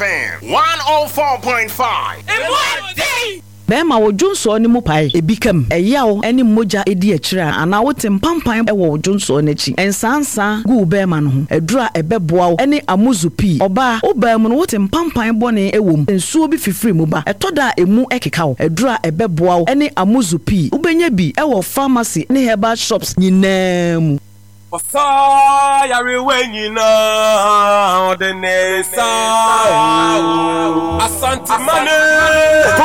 FM 104.5. Bema wo Jonso ni mu pai ebi kam eyawo eni moja edi akira ana wo tempampan e wo Jonso n'achi ensansa gu bema no ho edura ebeboa eni amuzupi oba obam no wo tempampan bone ewom ensuo bi fifiri mu ba etoda emu ekeka wo edura ebeboa eni amuzupi ubenya bi e wo pharmacy ne herbal shops nyinaa Osa yari wenyina odenesa Asante mane